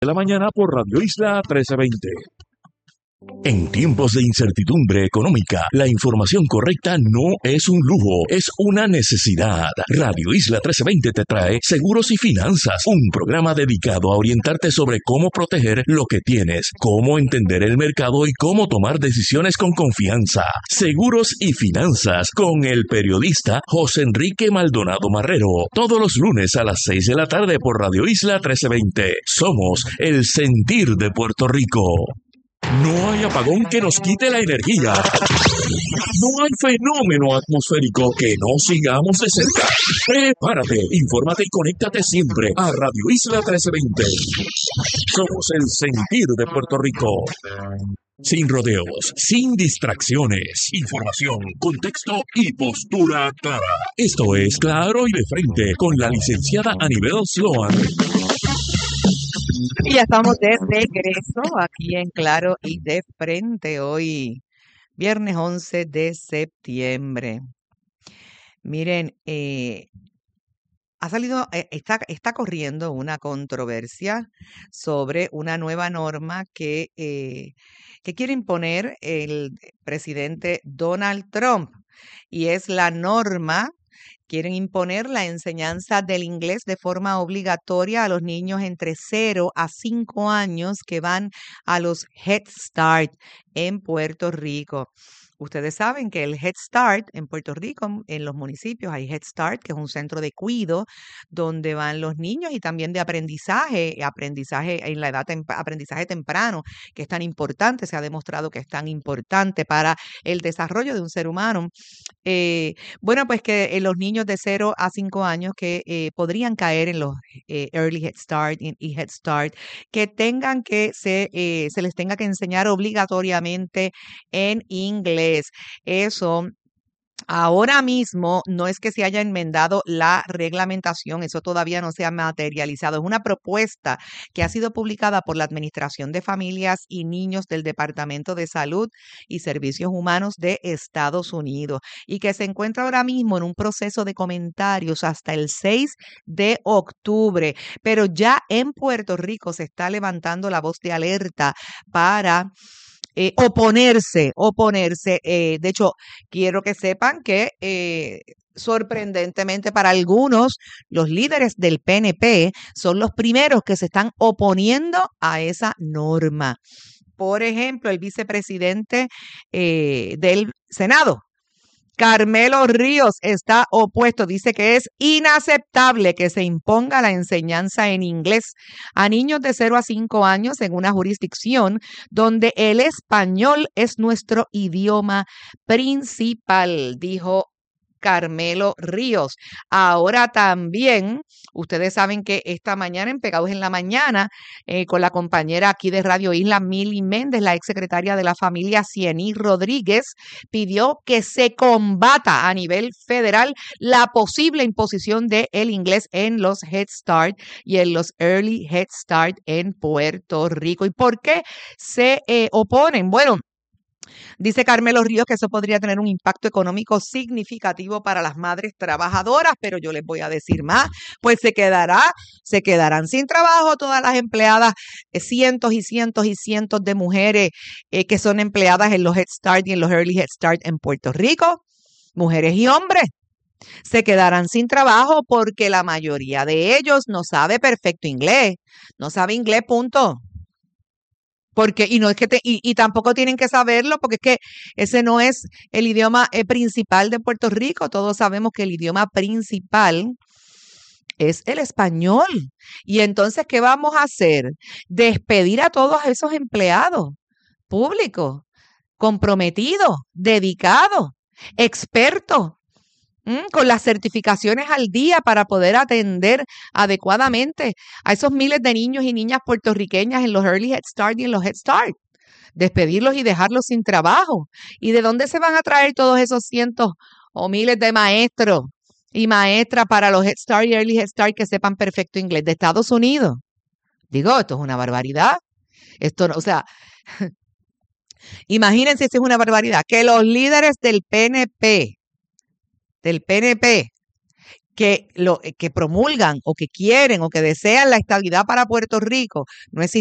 de la mañana por Radio Isla 1320. En tiempos de incertidumbre económica, la información correcta no es un lujo, es una necesidad. Radio Isla 1320 te trae Seguros y Finanzas, un programa dedicado a orientarte sobre cómo proteger lo que tienes, cómo entender el mercado y cómo tomar decisiones con confianza. Seguros y Finanzas con el periodista José Enrique Maldonado Marrero, todos los lunes a las 6 de la tarde por Radio Isla 1320. Somos el sentir de Puerto Rico. No hay apagón que nos quite la energía. No hay fenómeno atmosférico que no sigamos de cerca. Prepárate, infórmate y conéctate siempre a Radio Isla 1320. Somos el sentir de Puerto Rico. Sin rodeos, sin distracciones, información, contexto y postura clara. Esto es Claro y de Frente con la licenciada Anibel Sloan. Y ya estamos de regreso aquí en Claro y de Frente, hoy viernes 11 de septiembre. Miren, está corriendo una controversia sobre una nueva norma que quiere imponer el presidente Donald Trump, y es la norma. Quieren imponer la enseñanza del inglés de forma obligatoria a los niños entre 0 a 5 años que van a los Head Start en Puerto Rico. Ustedes saben que el Head Start en Puerto Rico, en los municipios, hay Head Start, que es un centro de cuidado donde van los niños, y también de aprendizaje en la edad, aprendizaje temprano, que es tan importante, se ha demostrado que es tan importante para el desarrollo de un ser humano. Bueno, pues que los niños de 0 a 5 años que podrían caer en los Early Head Start y Head Start, que tengan que se les tenga que enseñar obligatoriamente en inglés. Eso ahora mismo no es que se haya enmendado la reglamentación, eso todavía no se ha materializado. Es una propuesta que ha sido publicada por la Administración de Familias y Niños del Departamento de Salud y Servicios Humanos de Estados Unidos, y que se encuentra ahora mismo en un proceso de comentarios hasta el 6 de octubre. Pero ya en Puerto Rico se está levantando la voz de alerta para oponerse. De hecho, quiero que sepan que sorprendentemente para algunos, los líderes del PNP son los primeros que se están oponiendo a esa norma. Por ejemplo, el vicepresidente del Senado, Carmelo Ríos, está opuesto. Dice que es inaceptable que se imponga la enseñanza en inglés a niños de 0 a 5 años en una jurisdicción donde el español es nuestro idioma principal, dijo Carmelo Ríos. Ahora también, ustedes saben que esta mañana en Pegados en la Mañana, con la compañera aquí de Radio Isla, Mili Méndez, la exsecretaria de la familia, Cieny Rodríguez, pidió que se combata a nivel federal la posible imposición del inglés en los Head Start y en los Early Head Start en Puerto Rico. ¿Y por qué se oponen? Bueno, dice Carmelo Ríos que eso podría tener un impacto económico significativo para las madres trabajadoras, pero yo les voy a decir más, pues se quedarán sin trabajo todas las empleadas, cientos y cientos y cientos de mujeres que son empleadas en los Head Start y en los Early Head Start en Puerto Rico, mujeres y hombres. Se quedarán sin trabajo porque la mayoría de ellos no sabe perfecto inglés, no sabe inglés, punto. Porque, y no es que y tampoco tienen que saberlo, porque es que ese no es el idioma principal de Puerto Rico. Todos sabemos que el idioma principal es el español. Y entonces, ¿qué vamos a hacer? Despedir a todos esos empleados públicos, comprometidos, dedicados, expertos, con las certificaciones al día para poder atender adecuadamente a esos miles de niños y niñas puertorriqueñas en los Early Head Start y en los Head Start. Despedirlos y dejarlos sin trabajo. ¿Y de dónde se van a traer todos esos cientos o miles de maestros y maestras para los Head Start y Early Head Start que sepan perfecto inglés? ¿De Estados Unidos? Digo, esto es una barbaridad. Esto, o sea, imagínense si es una barbaridad que los líderes del PNP, que promulgan o que quieren o que desean la estabilidad para Puerto Rico, no existe